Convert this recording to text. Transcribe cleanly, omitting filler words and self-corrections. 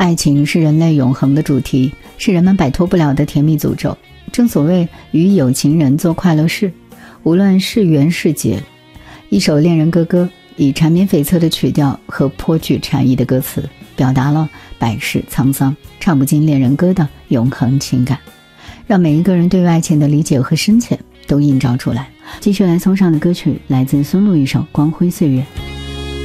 爱情是人类永恒的主题，是人们摆脱不了的甜蜜诅咒。正所谓与有情人做快乐事，无论是缘是劫。一首恋人歌歌，以缠绵悱恻的曲调和颇具禅意的歌词，表达了百世沧桑，唱不尽恋人歌的永恒情感，让每一个人对于爱情的理解和深浅都映照出来。继续来送上的歌曲来自孙露一首《光辉岁月》。